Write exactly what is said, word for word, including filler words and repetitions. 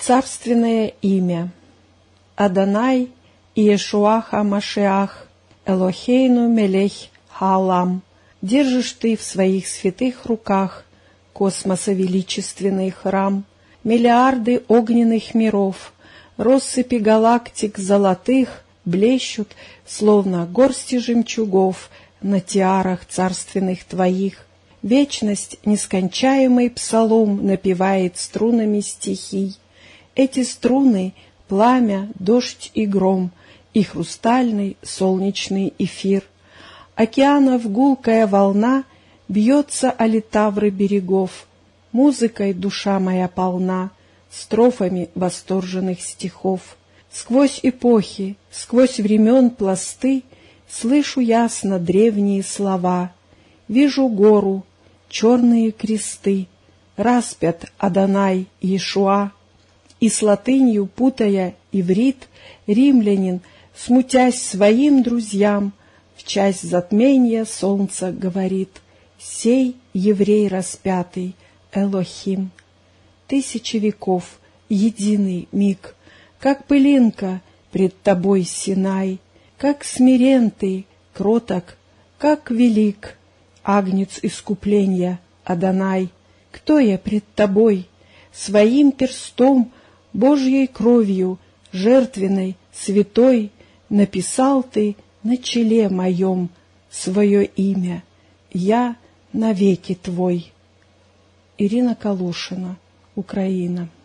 Царственное имя. Адонай Иешуа ха-Машиах, Элохейну мелех хаалам. Держишь ты в своих святых руках космоса величественный храм, миллиарды огненных миров, россыпи галактик золотых блещут, словно горсти жемчугов на тиарах царственных твоих. Вечность нескончаемый псалом напевает струнами стихий. Эти струны — пламя, дождь и гром, и хрустальный солнечный эфир. Океанов гулкая волна бьется о литавры берегов. Музыкой душа моя полна, строфами восторженных стихов. Сквозь эпохи, сквозь времен пласты слышу ясно древние слова. Вижу гору, черные кресты, распят Адонай Иешуа. И с латынью путая иврит, римлянин, смутясь своим друзьям, в часть затмения солнца говорит: «Сей еврей распятый, Элохим». Тысячи веков, единый миг, как пылинка пред тобой Синай, как смирен ты, кроток, как велик, агнец искупления Адонай. Кто я пред тобой? Своим перстом, Божьей кровью, жертвенной, святой, написал ты на челе моем свое имя. Я навеки твой. Ирина Калушина, Украина.